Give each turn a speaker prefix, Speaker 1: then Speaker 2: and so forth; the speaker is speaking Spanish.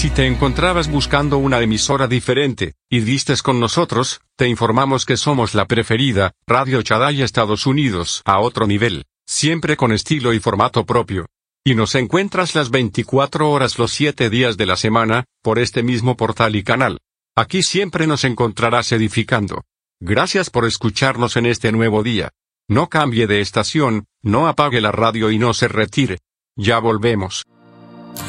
Speaker 1: Si te encontrabas buscando una emisora diferente, y distes con nosotros, te informamos que somos la preferida, Radio Shaddai Estados Unidos, a otro nivel, siempre con estilo y formato propio. Y nos encuentras las 24 horas los 7 días de la semana, por este mismo portal y canal. Aquí siempre nos encontrarás edificando. Gracias por escucharnos en este nuevo día. No cambie de estación, no apague la radio y no se retire. Ya volvemos.